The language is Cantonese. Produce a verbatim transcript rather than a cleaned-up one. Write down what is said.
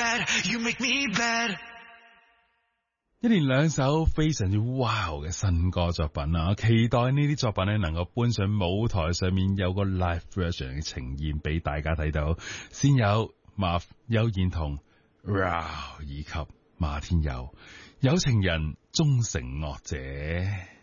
bad, you make me bad。 一連兩首非常之 wow 嘅新歌作品啊，期待呢啲作品咧能夠搬上舞台上面有個 live version 嘅呈現俾大家睇到。先有 Marv 邱燕彤 Raw 以及馬天佑有情人終成惡者。